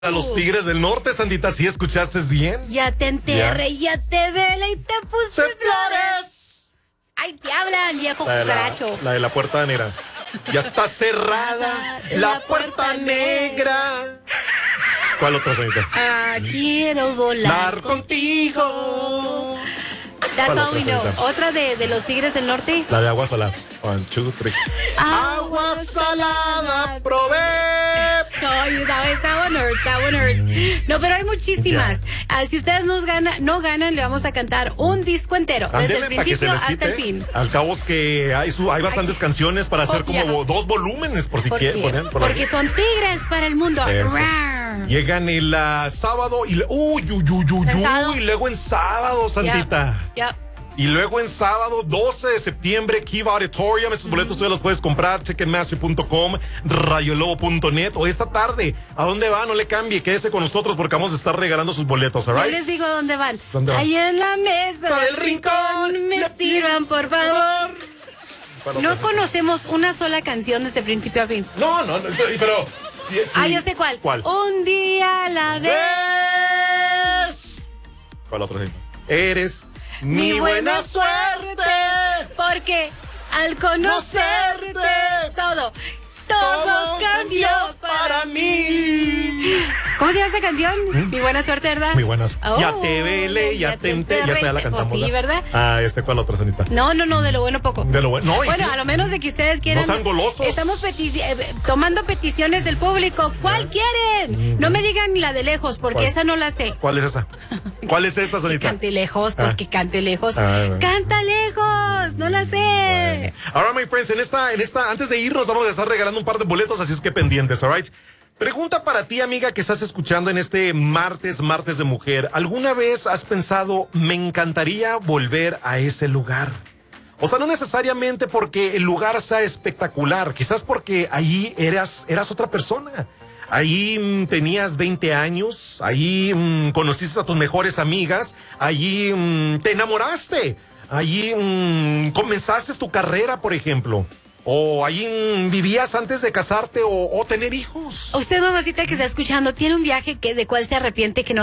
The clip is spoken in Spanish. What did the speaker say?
A los Tigres del Norte, Sandita, ¿sí escuchaste bien? Ya te enterré, ya te velé y te puse flores. Ay, te hablan, viejo cucaracho. La de la puerta negra. Ya está cerrada la puerta negra. ¿Cuál otra, Sandita? Quiero volar contigo. That's all we know. Otra de los Tigres del Norte. La de agua salada. 1, 2, 3. Agua salada probé. No, that one hurts. No, pero hay muchísimas. Si ustedes no ganan, le vamos a cantar un disco entero. Desde el principio hasta el fin. Al cabo es que hay bastantes canciones para hacer como 2 volúmenes, por si quieren. Porque son tigres para el mundo. Llegan el sábado y luego en sábado, Sandita. Y luego en sábado, 12 de septiembre, Kiva Auditorium. Esos boletos tú ya los puedes comprar, Ticketmaster.com, radiolobo.net. O esta tarde, ¿a dónde va? No le cambie, quédese con nosotros porque vamos a estar regalando sus boletos, ¿alright? Yo les digo dónde van. ¿Dónde van? Ahí en la mesa del rincón, me sirvan, por favor. No conocemos una sola canción desde principio a fin. No, pero... Sí. Yo sé cuál. ¿Cuál? Un día a la vez. ¿Cuál otra? Eres mi buena suerte. Porque al conocerte todo cambió para mí. ¿Cómo se llama esta canción? Mi buena suerte, ¿verdad? Muy buenas. Ya te velé, ya te enterré. Ya está, ya la cantamos. Pues sí, ¿verdad? ¿Cuál otra, Sandita? No, de lo bueno poco. De lo bueno. No, bueno, sí. A lo menos de que ustedes quieran. No sean golosos. Estamos tomando peticiones del público. ¿Cuál quieren? No me digan la de lejos, porque esa no la sé. ¿Cuál es esa? ¿Cuál es esa, Sandita? Que cante lejos, pues que cante lejos. Canta lejos, no la sé. Bueno. Ahora, my friends, en esta, antes de irnos, vamos a estar regalando un par de boletos, así es que pendientes, alright. Pregunta para ti, amiga, que estás escuchando en este martes de mujer. ¿Alguna vez has pensado, me encantaría volver a ese lugar? O sea, no necesariamente porque el lugar sea espectacular, quizás porque allí eras otra persona. Ahí tenías 20 años, ahí conociste a tus mejores amigas, allí te enamoraste, allí comenzaste tu carrera, por ejemplo. O ahí vivías antes de casarte o tener hijos. Usted, mamacita, que está escuchando, tiene un viaje de cual se arrepiente que no